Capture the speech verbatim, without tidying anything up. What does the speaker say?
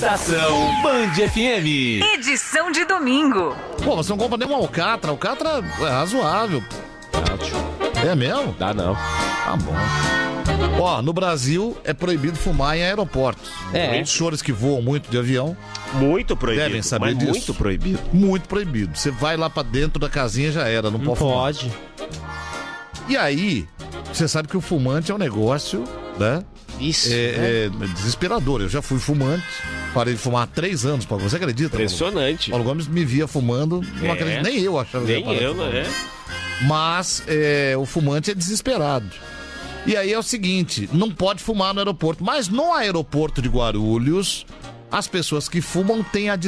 Estação Band F M. Edição de domingo. Pô, você não compra nem um Alcatra. Alcatra é razoável. É mesmo? Dá não. Tá bom. Ó, no Brasil é proibido fumar em aeroportos. É. Muitos senhores que voam muito de avião Muito proibido. devem saber mas disso. muito proibido. Muito proibido. Você vai lá pra dentro da casinha, já era, não, Não pode fumar. pode. E aí, você sabe que o fumante é um negócio, né? Isso. É, é desesperador. Eu já fui fumante, parei de fumar há três anos, Paulo. Você acredita? Paulo? Impressionante. Paulo Gomes me via fumando, não É. acredito, nem eu achava que Nem ia parar de eu, fumar. né? Mas é, o fumante é desesperado. E aí é o seguinte, não pode fumar no aeroporto. Mas no aeroporto de Guarulhos, as pessoas que fumam têm a